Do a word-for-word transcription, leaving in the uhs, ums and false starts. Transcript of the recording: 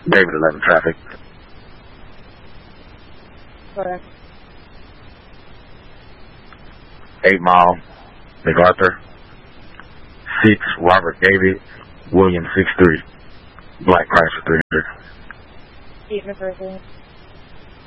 David eleven traffic. Correct. eight Mile, MacArthur. six Robert David, William six three. Black Chrysler three hundred. eight MacArthur.